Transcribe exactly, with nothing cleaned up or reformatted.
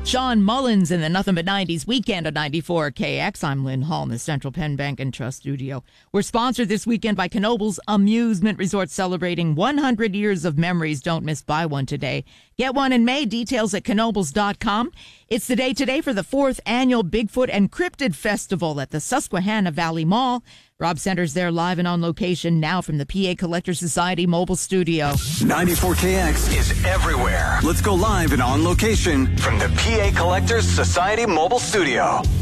Sean Mullins in the Nothing But nineties weekend on ninety-four K X. I'm Lynn Hall in the Central Penn Bank and Trust studio. We're sponsored this weekend by Knoebels Amusement Resort, celebrating one hundred years of memories. Don't miss buy one today. Get one in May. Details at knoebels dot com. It's the day today for the fourth annual Bigfoot and Cryptid Festival at the Susquehanna Valley Mall. Rob Center's there live and on location now from the P A Collectors Society mobile studio. ninety-four K X is everywhere. Let's go live and on location from the P A Collectors Society mobile studio.